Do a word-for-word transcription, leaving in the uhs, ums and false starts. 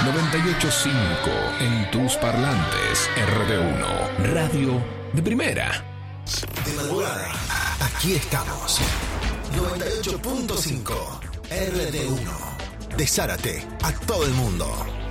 noventa y ocho punto cinco en tus parlantes. R D uno, radio de primera. De madrugada, aquí estamos. noventa y ocho punto cinco R D uno. De Zárate a todo el mundo.